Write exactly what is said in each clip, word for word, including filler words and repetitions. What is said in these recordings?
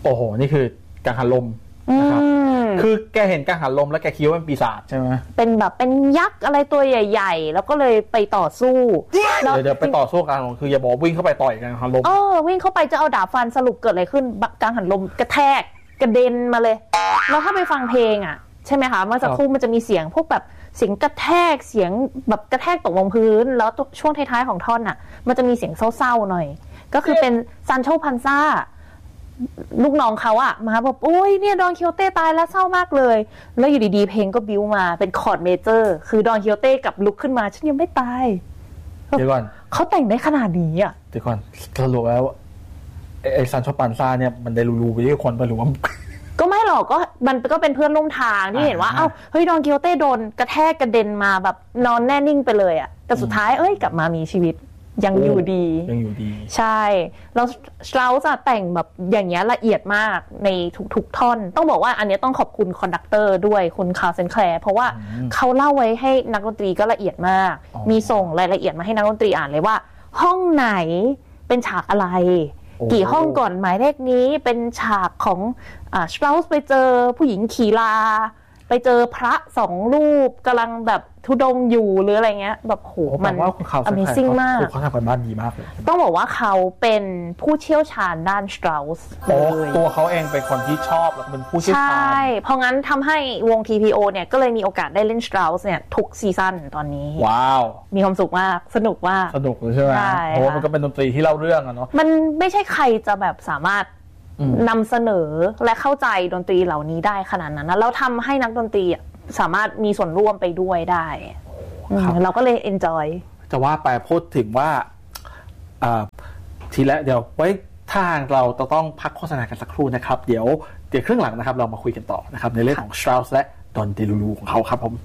โอ้โหนี่คือกังหันลมนะครับคือแกเห็นกังหันลมแล้วแกคิดว่าเป็นปีศาจใช่ไหมเป็นแบบเป็นยักษ์อะไรตัวใหญ่ๆแล้วก็เลยไปต่อสู้เดี๋ยวไปต่อสู้กังหันลมคืออย่าบอกวิ่งเข้าไปต่อยกังหันลมเออวิ่งเข้าไปจะเอาดาบฟันสรุปเกิดอะไรขึ้นกังหันลมกระแทกกระเด็นมาเลยแล้วถ้าไปฟังเพลงอ่ะใช่ไหมคะเมื่อสักครู่มันจะมีเสียงพวกแบบเสียงกระแทกเสียงแบบกระแทกตกลงพื้นแล้วช่วงท้ายๆของท่อนอ่ะมันจะมีเสียงเศร้าๆหน่อยก็คือเป็นซานโชพันซ่าลูกน้องเขาอะมาแบบโอ้ยเนี่ยดอนคิโฮเต้ตายแล้วเศร้ามากเลยแล้วอยู่ดีๆเพลงก็บิ้วมาเป็นคอร์ดเมเจอร์คือดอนคิโฮเต้กับลุกขึ้นมาฉันยังไม่ตายเดี๋ยวก่อนเขาแต่งได้ขนาดนี้อะเดี๋ยวก่อนสรุปแล้วไอ้ซานโชปันซ่าเนี่ยมันได้รู้ๆไปที่คนไปหรือว่าก็ไม่หรอกก็มันก็เป็นเพื่อนร่วมทางที่เห็นว่าเอ้าเฮ้ยดอนคิโฮเต้โดนกระแทกกระเด็นมาแบบนอนแน่นิ่งไปเลยอะแต่สุดท้ายเอ้ยกลับมามีชีวิตยังอยู่ดียังอยู่ดีใช่แล้วสตราวส์จะแต่งแบบอย่างเงี้ยละเอียดมากในทุกๆท่อนต้องบอกว่าอันนี้ต้องขอบคุณคอนดักเตอร์ด้วยคุณคาร์เซนแคลร์เพราะว่าเขาเล่าไว้ให้นักดนตรีก็ละเอียดมากมีส่งรายละเอียดมาให้นักดนตรีอ่านเลยว่าห้องไหนเป็นฉากอะไรกี่ห้องก่อนหมายเลขนี้เป็นฉากของอ่าสตราวส์ไปเจอผู้หญิงขี่ลาไปเจอพระสองรูปกำลังแบบทุดงอยู่หรืออะไรเงี้ยแบบโหมัน Amazing มากเขาทำกันบ้านดีมากเลยต้องบอกว่าเขาเป็นผู้เชี่ยวชาญด้านสตราวส์เลยตัวเขาเองเป็นคนที่ชอบแล้วเป็นผู้เชี่ยวชาญใช่เพราะงั้นทำให้วง ที พี โอ เนี่ยก็เลยมีโอกาสได้เล่นสตราวส์เนี่ยทุกซีซั่นตอนนี้ว้าวมีความสุขมากสนุกมากสนุกเลยใช่ไหมเพราะมันก็เป็นดนตรีที่เล่าเรื่องอะเนาะมันไม่ใช่ใครจะแบบสามารถนำเสนอและเข้าใจดนตรีเหล่านี้ได้ขนาดนั้นนะแล้วทำให้นักดนตรีสามารถมีส่วนร่วมไปด้วยได้เราก็เลย enjoy จะว่าไปพูดถึงว่าทีละเดี๋ยวไว้ทางเราต้องพักโฆษณากันสักครู่นะครับเดี๋ยวเดี๋ยวครึ่งหลังนะครับเรามาคุยกันต่อนะครับในเรื่องของ Strauss และ Don DeLillo ของเขาครับผม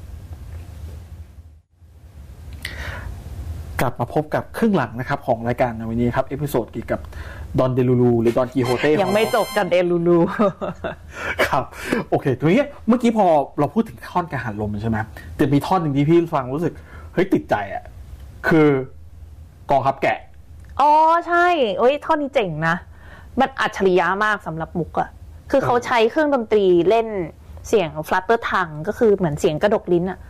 กลับมาพบกับครึ่งหลังนะครับของรายการในวันนี้ครับเอพิโซดเกี่ยวกับดอนเดลูลูหรือดอนกิโฮเต้ยังไม่จบกันเดลูลูครับโอเคทีนี้เมื่อกี้พอเราพูดถึงท่อนกังหันลมใช่ไหมแต่มีท่อนหนึ่งที่พี่ฟังรู้สึกเฮ้ยติดใจอ่ะคือกองทัพแกะอ๋อใช่โอ้ยท่อนนี้เจ๋งนะมันอัจฉริยะมากสำหรับมุกอ่ะคือเขาใช้เครื่องดนตรีเล่นเสียงฟลัตเตอร์ทังก็คือเหมือนเสียงกระดกลิ้นอ่ะ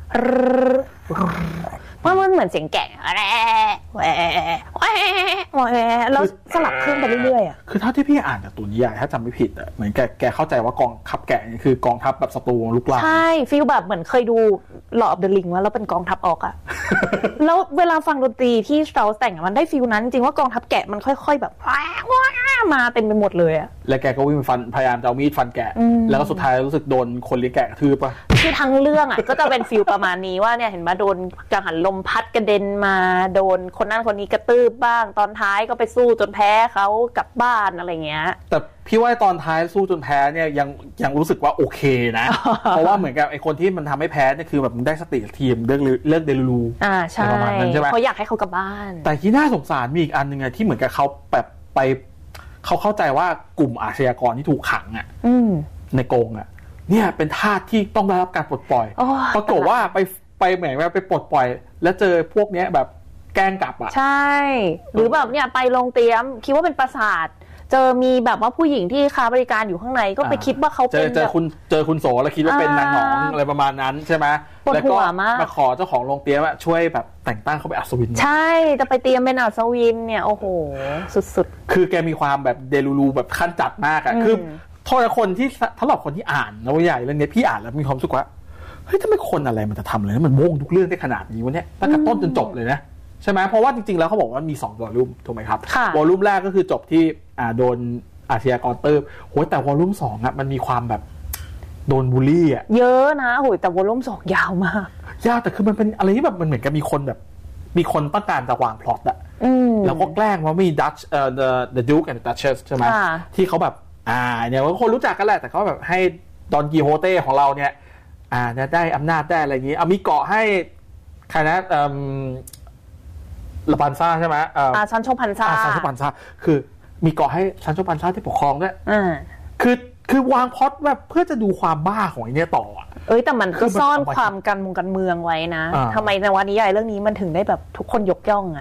มันมันเหมือนเสียงแกะแหวแหวแหวแหวแล้วสลับเครื่องไปเรื่อยๆอ่ะคือเท่าที่พี่อ่านจากตัวนิยายถ้าจำไม่ผิดอ่ะเหมือนแกแกเข้าใจว่ากองทัพแกะนี่คือกองทัพแบบศัตรูลุกลามใช่ฟีลแบบเหมือนเคยดู Lord of the Ring ว่าแล้วเป็นกองทัพออกอ่ะแล้วเวลาฟังดนตรีที่สตราวส์แต่งมันได้ฟีลนั้นจริงว่ากองทัพแกะมันค่อยๆแบบมาเต็มไปหมดเลยอ่ะแล้วแกก็วิ่งฟันพยายามจะเอามีดฟันแกะแล้วก็สุดท้ายรู้สึกโดนคนเลี้ยงแกะกระทืบป่ะคือทั้งเรื่องอ่ะก็จะเป็นฟีลประมาณนี้ว่าเนี่ยเห็นมาโดนกังหันลมพัดกระเด็นมาโดนคนนั้นคนนี้กระตืบบ้างตอนท้ายก็ไปสู้จนแพ้เขากลับบ้านอะไรเงี้ยแต่พี่ว่าตอนท้ายสู้จนแพ้เนี่ยยังยังรู้สึกว่าโอเคนะ เพราะว่าเหมือนกับไอ้คนที่มันทำให้แพ้เนี่ยคือแบบมันได้สติทีมเลิกเลิกเดลูลูอ่าใช่ประมาณนั้นใช่ไหมเขาอยากให้เขากลับบ้านแต่ที่น่าสงสารมีอีกอันนึงไงที่เหมือนกับเขาแบบไปเขาเข้าใจว่ากลุ่มอาชญากรที่ถูกขังอ่ะในกรงอ่ะเนี่ยเป็นทาสที่ต้องได้รับการปลดปล่อยปรากฏว่าไปไปเหมือนว่าไปปลดปล่อยแล้วเจอพวกเนี้ยแบบแกล้งกลับอ่ะใช่หรือแบบเนี่ยไปโรงเตรียมคิดว่าเป็นปราสาทเจอมีแบบว่าผู้หญิงที่ค้าบริการอยู่ข้างในก็ไปคิดว่าเขาเป็นเจอคุณเจอคุณโสแล้วคิดว่าเป็นนางหนองอะไรประมาณนั้นใช่ไหมแล้วก็มาขอเจ้าของโรงเตรียมช่วยแบบแต่งตั้งเขาเป็นอัศวินใช่จะไปเตรียมเป็นอัศวินเนี่ยโอ้โหสุดๆคือแกมีความแบบเดลูลูแบบขั้นจัดมากอ่ะคือโทษคนที่สำหรับคนที่อ่านนวนิยายเรื่องนี้พี่อ่านแล้วมีความรู้สึกว่าเฮ้ยทำไมคนอะไรมันจะทำเลยมันโม้งทุกเรื่องได้ขนาดนี้วะเนี่ยตั้งแต่ต้นจนจบเลยนะใช่ไหมเพราะว่าจริงๆแล้วเขาบอกว่ามีสองวอลลุ่มถูกไหมครับวอลลุ่มแรกก็คือจบที่อ่าโดนอาชญากรเติบโหแต่วอลลุ่มสองอ่ะมันมีความแบบโดนบูลลี่อ่ะเยอะนะโหแต่วอลลุ่มสองยาวมากยาวแต่คือมันเป็นอะไรที่แบบมันเหมือนกับมีคนแบบมีคนต้องการจะวางพล็อตอ่ะแล้วก็แกล้งว่ามีดัชเอ่อ the the duke and the duchess ใช่ไหมที่เขาแบบอ่าเนี่ยว่าคนรู้จักกันแหละแต่เขาแบบให้ดอนกิโฮเต้ของเราเนี่ยอ่าได้อำนาจได้อะไรอย่างนี้เอามีเกาะให้ใครนะเอ่อลาปันซ่าใช่ไหมอ่าซันโชปันซ่าซันโชปันซ่าคือมีเกาะให้ซันโชปันซ่าที่ปกครองด้วยอ่าคือคือวางพล็อตแบบเพื่อจะดูความบ้าของไอ้เนี่ยต่อเอ้ยแต่มันก็ซ่อนความการมุงกันเมืองไว้นะทำไมในวันนี้ใหญ่เรื่องนี้มันถึงได้แบบทุกคนยกย่องอ่ะ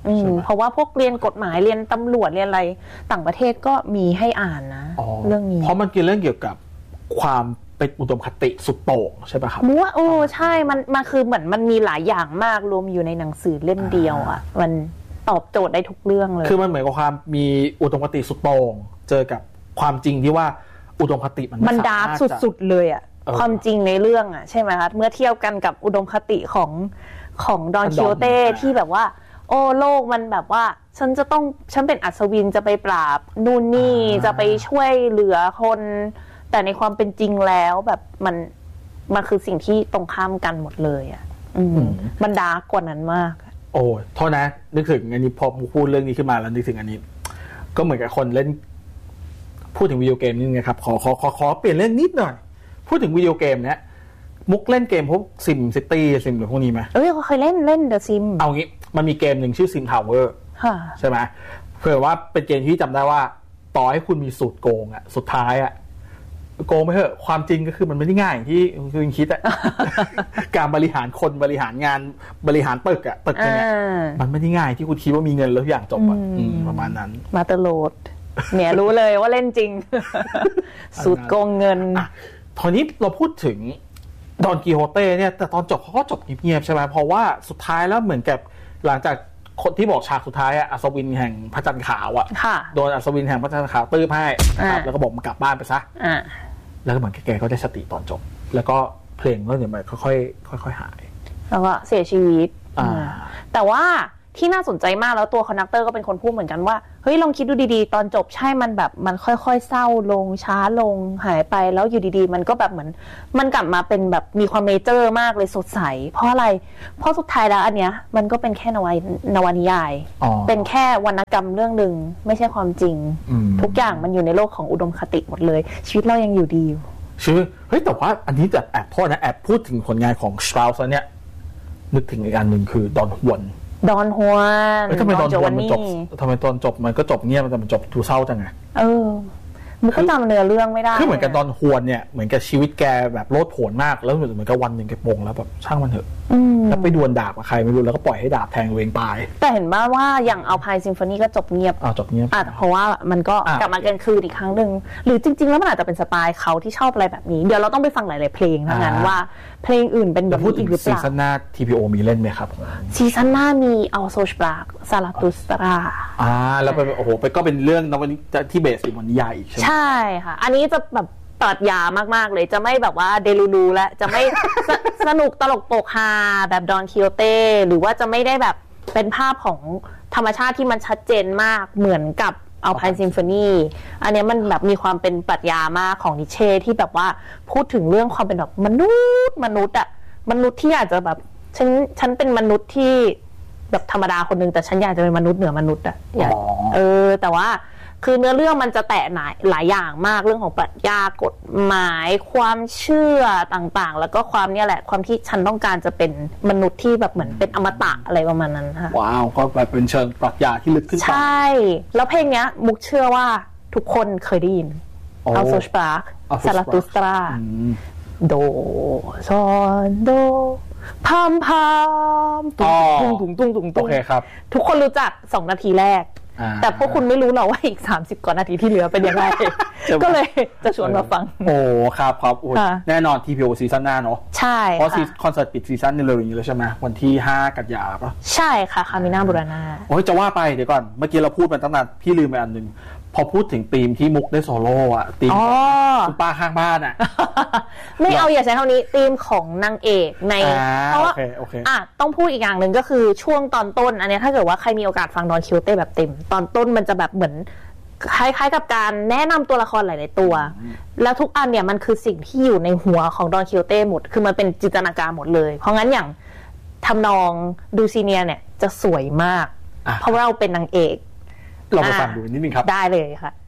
เพราะว่าพวกเรียนกฎหมายเรียนตำรวจเรียนอะไรต่างประเทศก็มีให้อ่านนะเรื่องนี้เพราะมันเป็นเรื่องเกี่ยวกับความเป็นอุดมคติสุดโต่งใช่ป่ะครับมัวโอ้ใช่มันมันคือเหมือนมันมีหลายอย่างมากรวมอยู่ในหนังสือเล่มเดียวอ่ะมันตอบโจทย์ได้ทุกเรื่องเลยคือมันเหมือนกับความมีอุดมคติสุดโต่งเจอกับความจริงที่ว่าอุดมคติมันมันดาร์กสุดๆเลยอ่ะความจริงในเรื่องอ่ะใช่ไหมคะเมื่อเทียบกันกับอุดมคติของของดอนคิโฮเต้ที่แบบว่าโอ้โลกมันแบบว่าฉันจะต้องฉันเป็นอัศวินจะไปปราบนู่นนี่จะไปช่วยเหลือคนแต่ในความเป็นจริงแล้วแบบมันมันคือสิ่งที่ตรงข้ามกันหมดเลยอ่ะมันดาร์กกว่านั้นมากโอ้โทษนะนึกถึงอันนี้พอพูดเรื่องนี้ขึ้นมาแล้วนึกถึงอันนี้ก็เหมือนกับคนเล่นพูดถึงวิดีโอเกมนี่นะครับขอขอขอขอเปลี่ยนเรื่องนิดหน่อยพูดถึงวิดีโอเกมเนี้ยมุกเล่นเกมพวกซิมซิตี้ซิมหรือพวกนี้ไหมเอ้ยเคยเล่นเล่นเดอะซิมเอางี้มันมีเกมหนึ่งชื่อซิมทาวเวอร์ใช่ไหมเผื่อว่าเป็นเกมที่จำได้ว่าต่อให้คุณมีสูตรโกงอ่ะสุดท้ายอ่ะโกงไปเถอะความจริงก็คือมันไม่ได้ง่ายอย่างที่คุณคิดอ่ะ การบริหารคนบริหารงานบริหารตึกอ่ะตึกเนี่ยมันไม่ได้ง่ายที่คุณคิดว่ามีเงินแล้วอย่างจบอ่ะประมาณนั้นมาเตอร์โหลดเนี่ยรู้เลยว่าเล่นจริงสูตรโกงเงินตอนนี้เราพูดถึงดอนกิโฮเต้เนี่ยแต่ตอนจบเขาก็จบเงียบๆใช่ไหมเพราะว่าสุดท้ายแล้วเหมือนกับหลังจากคนที่บอกฉากสุดท้ายอะอัศวินแห่งพระจันทร์ขาวอะโดนอัศวินแห่งพระจันทร์ขาวตื้อให้แล้วก็บอกมันกลับบ้านไปซะแล้วก็เหมือนแกก็ได้สติตอนจบแล้วก็เพลงก็เนี่ยมันค่อยๆค่อยๆหายแล้วก็เสียชีวิตแต่ว่าที่น่าสนใจมากแล้วตัวคอนดักเตอร์ก็เป็นคนพูดเหมือนกันว่าเฮ้ยลองคิดดูดีๆตอนจบใช่มันแบบมันค่อยๆเศร้าลงช้าลงหายไปแล้วอยู่ดีๆมันก็แบบเหมือนมันกลับมาเป็นแบบมีความเมเจอร์มากเลยสดใสเพราะอะไรเพราะสุดท้ายแล้วอันเนี้ยมันก็เป็นแค่นวนวนิยายเป็นแค่วรรณกรรมเรื่องนึงไม่ใช่ความจริงทุกอย่างมันอยู่ในโลกของอุดมคติหมดเลยชีวิตเรายังอยู่ดีอยู่ชื่อเฮ้ยแต่ว่าอันนี้จะแอบโทษนะแอบพูดถึงผลงานของสตราวส์เนี่ยนึกถึงอีกอันนึงคือดอนฮวนดอนฮวนทำไมดอนฮวนมันจบทำไมตอนจบมันก็จบเงียบแต่มันจบดูเศร้าจังไงเออมันก็จำเนื้อเรื่องไม่ได้คือเหมือนกับดอนฮวนเนี่ยเหมือนกับชีวิตแกแบบโลดโผนมากแล้วเหมือนกับวันหนึ่งแกโปงแล้วแบบช่างมันเถอะแล้วไปดวลดาบกับใครไม่รู้แล้วก็ปล่อยให้ดาบแทงตัวเองตายแต่เห็นบ้างว่าอย่างเอาพายซิมโฟนีก็จบเงียบอ่าจบเงียบอ่ะเพราะว่ามันก็กลับมากันคืนอีกครั้งหนึ่งหรือจริงๆแล้วมันอาจจะเป็นสไตล์เขาที่ชอบอะไรแบบนี้เดี๋ยวเราต้องไปฟังหลายๆเพลงทั้งนั้นว่าเพลงอื่นเป็นแบบนี้อีกหรือเปล่าซีซั่นหน้า ที พี โอ มีเล่นไหมครับซีซั่นหน้ามีเอาโซชบรากซาลาตุสตราอ่าแล้วไปโอ้โหไปก็เป็นเรื่องนวนิยายที่เบสอยู่บนนิยายอีกใช่ไหมใช่ค่ะอันนี้จะแบบปรัชญามากๆเลยจะไม่แบบว่าเดลูลูและจะไม่ ส, สนุกตลกโปกฮาแบบดอนคิโฮเต้หรือว่าจะไม่ได้แบบเป็นภาพของธรรมชาติที่มันชัดเจนมากเหมือนกับเอาไพซิมโฟนีอันนี้มันแบบมีความเป็นปรัชญามากของนิเช่ที่แบบว่าพูดถึงเรื่องความเป็นแบบมนุษย์มนุษย์อะมนุษย์ที่อาจจะแบบฉันฉันเป็นมนุษย์ที่แบบธรรมดาคนนึงแต่ฉันอยากจะเป็นมนุษย์เหนือมนุษย์อะอยากเออแต่ว่าคือเนื้อเรื่องมันจะแตะหลายหลายอย่างมากเรื่องของปรัชญากฎหมายความเชื่อต่างๆแล้วก็ความเนี่ยแหละความที่ฉันต้องการจะเป็นมนุษย์ที่แบบเหมือนเป็นอมตะอะไรประมาณนั้นค่ะว้าวก็แบบเป็นเชิงปรัชญาที่ลึกขึ้นไปใช่แล้วเพลงเนี้ยมุกเชื่อว่าทุกคนเคยได้ยินเอาโซชปาร์คซาลาตุสตราโดซอนโดพามพามตุ้งตุ้งตุ้งตุ้งตุ้งโอเคครับทุกคนรู้จักสองนาทีแรกแต่พวกคุณไม่รู้หรอกว่าอีกสามสิบกว่านาทีที่เหลือเป็นยังไงก็เลยจะชวนมาฟังโอ้ครับครับแน่นอน ที พี โอ ซีซั่นหน้าเนาะใช่เพราะคอนเสิร์ตปิดซีซั่นในเร็วนี้แล้วใช่ไหมวันที่ห้ากันยาป่ะใช่ค่ะคามิน่าบูราน่าโอ้ยจะว่าไปเดี๋ยวก่อนเมื่อกี้เราพูดไปตั้งนานพี่ลืมไปอันนึงพอพูดถึงธีมที่มุกได้โซโล่อะธีมคุณป้าข้างบ้านอะไม่เอาอย่าใช้คำนี้ธีมของนางเอกในเพราะว่าอ่ะต้องพูดอีกอย่างหนึ่งก็คือช่วงตอนต้นอันนี้ถ้าเกิดว่าใครมีโอกาสฟังดอนคิโฮเต้แบบเต็มตอนต้นมันจะแบบเหมือนคล้ายๆกับการแนะนำตัวละครหลายๆตัวแล้วทุกอันเนี่ยมันคือสิ่งที่อยู่ในหัวของดอนคิโฮเต้หมดคือมันเป็นจินตนาการหมดเลยเพราะงั้นอย่างทำนองดูซีเนียเนี่ยจะสวยมากเพราะว่าเราเป็นนางเอกลองมาฟังดูนิดนึงครับได้เลยค่ะ